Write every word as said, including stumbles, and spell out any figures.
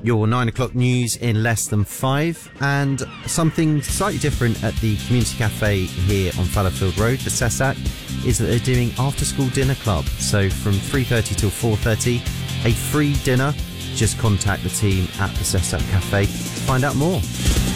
Your nine o'clock news in less than five, and something slightly different at the Community Cafe here on Fallowfield Road, the SESAC, is that they're doing after-school dinner club. So from three thirty till four thirty, a free dinner. Just contact the team at the SESAC Cafe to find out more.